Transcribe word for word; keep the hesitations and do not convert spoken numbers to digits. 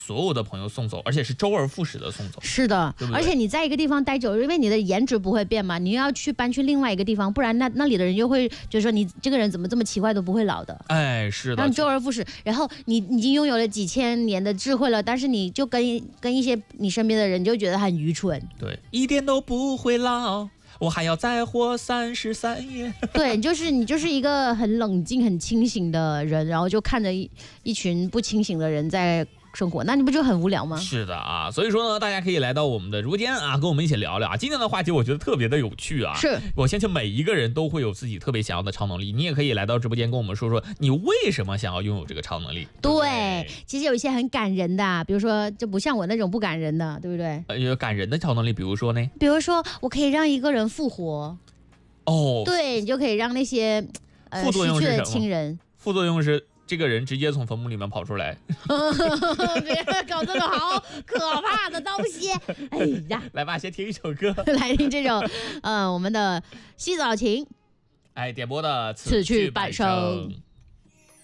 所有的朋友送走，而且是周而复始的送走。 是的， 对不对？ 而且你在一个地方待久，因为你的颜值不会变嘛，你要去搬去另外一个地方，不然那那里的人就会觉得说你这个人怎么这么奇怪，都不会老的。 哎，是的。 然后周而复始，然后你已经拥有了几千年的智慧了，但是你就跟跟一些你身边的人就觉得很愚蠢。 对，一点都不会老。我还要再活三十三夜。 对，就是你就是一个很冷静、很清醒的人，然后就看着一一群不清醒的人在生活，那你不就很无聊吗？ 是的啊，所以说呢，大家可以来到我们的直播间啊，跟我们一起聊聊啊。今天的话题我觉得特别的有趣啊， 是我相信每一个人都会有自己特别想要的超能力，你也可以来到直播间跟我们说说你为什么想要拥有这个超能力。 对， 对对其实有一些很感人的、啊，比如说就不像我那种不感人的，对不对？ 呃，有感人的超能力，比如说呢？ 比如说我可以让一个人复活。 哦， 对，你就可以让那些呃副作用逝去的是什么亲人。 副作用是这个人直接从坟墓里面跑出来。 别搞这种好可怕的东西！哎呀， 来吧，先听一首歌， 来听这首呃我们的洗澡琴。 哎，点播的此去半生。